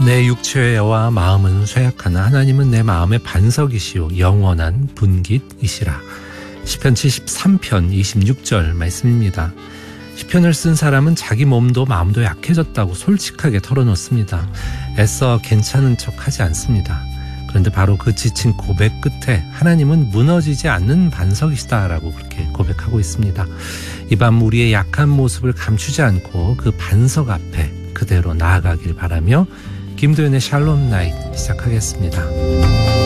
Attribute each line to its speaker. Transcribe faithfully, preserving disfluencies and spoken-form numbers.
Speaker 1: 내 육체와 마음은 쇠약하나 하나님은 내 마음의 반석이시오 영원한 분깃이시라. 시편 칠십삼 편 이십육 절 말씀입니다. 시편을 쓴 사람은 자기 몸도 마음도 약해졌다고 솔직하게 털어놓습니다. 애써 괜찮은 척하지 않습니다. 그런데 바로 그 지친 고백 끝에 하나님은 무너지지 않는 반석이시다라고 그렇게 고백하고 있습니다. 이 밤 우리의 약한 모습을 감추지 않고 그 반석 앞에 그대로 나아가길 바라며 김도연의 샬롬 나잇 시작하겠습니다.